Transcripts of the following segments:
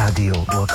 Радио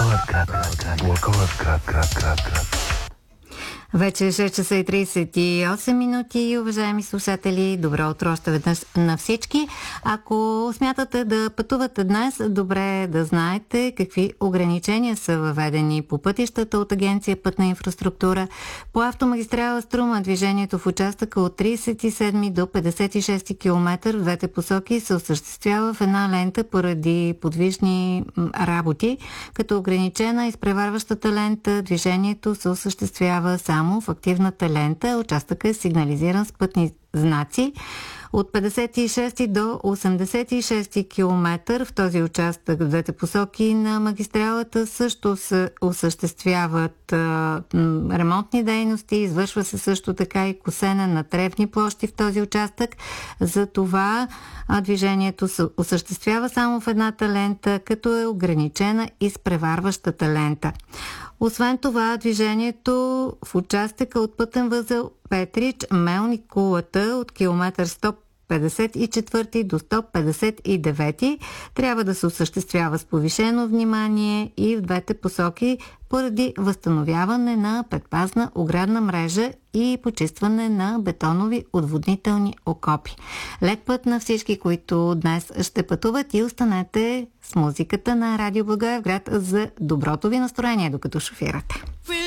Благоевград. Вече е 6 часа и 38 минути, уважаеми слушатели. Добро утро още веднъж на всички. Ако смятате да пътувате днес, добре е да знаете какви ограничения са въведени по пътищата от Агенция Пътна инфраструктура. По автомагистрала Струма движението в участъка от 37 до 56 км в двете посоки се осъществява в една лента поради подвижни работи. Като ограничена изпреварващата лента, движението се осъществява само в активната лента. Участъкът е сигнализиран с пътни знаци. От 56 до 86 км в този участък в двете посоки на магистралата също се осъществяват ремонтни дейности. Извършва се също така и косене на тревни площи в този участък. За това движението се осъществява само в едната лента, като е ограничена изпреварващата лента. Освен това, движението в участъка от пътен възел Петрич, Мелник кулата от километър 154 до 159 трябва да се осъществява с повишено внимание и в двете посоки поради възстановяване на предпазна оградна мрежа и почистване на бетонови отводнителни окопи. Лек път на всички, които днес ще пътуват, и останете с музиката на Радио Благоевград за доброто ви настроение, докато шофирате.